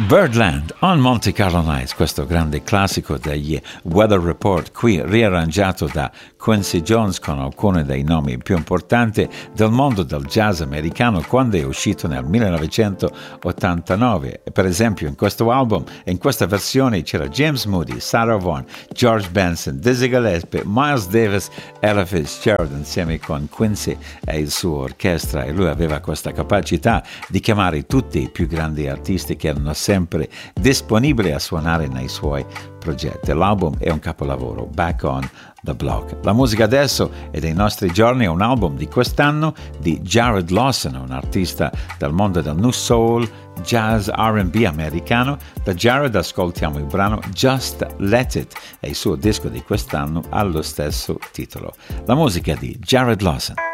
Birdland on Monte Carlo Nights, questo grande classico degli Weather Report, qui riarrangiato da Quincy Jones con alcuni dei nomi più importanti del mondo del jazz americano quando è uscito nel 1989. Per esempio in questo album, in questa versione c'era James Moody, Sarah Vaughan, George Benson, Dizzy Gillespie, Miles Davis, Ella Fitzgerald insieme con Quincy e il suo orchestra, e lui aveva questa capacità di chiamare tutti i più grandi artisti che erano sempre disponibili a suonare nei suoi progetti. L'album è un capolavoro, Back on the Block. La musica adesso e dei nostri giorni è un album di quest'anno di Jared Lawson, un artista del mondo del New Soul, jazz, R&B americano. Da Jared ascoltiamo il brano Just Let It e il suo disco di quest'anno ha lo stesso titolo. La musica di Jared Lawson.